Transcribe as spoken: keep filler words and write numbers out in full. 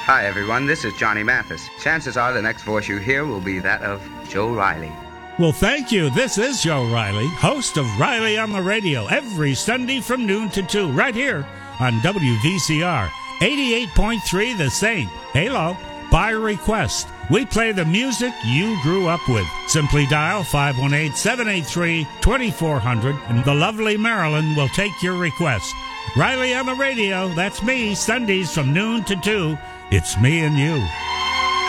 Hi, everyone. This is Johnny Mathis. Chances are the next voice you hear will be that of Joe Riley. Well, thank you. This is Joe Riley, host of Riley on the Radio, every Sunday from noon to two, right here on W V C R, eighty-eight point three The Saint. Halo, by request. We play the music you grew up with. Simply dial five one eight, seven eight three, two four zero zero, and the lovely Marilyn will take your request. Riley on the Radio, that's me, Sundays from noon to two. It's me and you.